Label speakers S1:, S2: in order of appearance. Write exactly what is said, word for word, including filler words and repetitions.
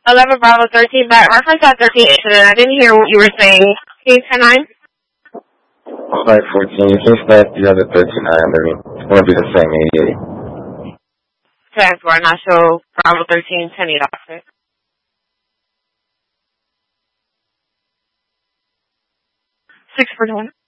S1: eleven Bravo thirteen, back reference at thirteen incident. I didn't hear what you were saying. Can you ten nine?
S2: Flight fourteen, you can start the other thirteen nine, maybe. It won't be the same eighty-eight.
S1: ten four, not show Bravo thirteen, ten eight opposite. six for one.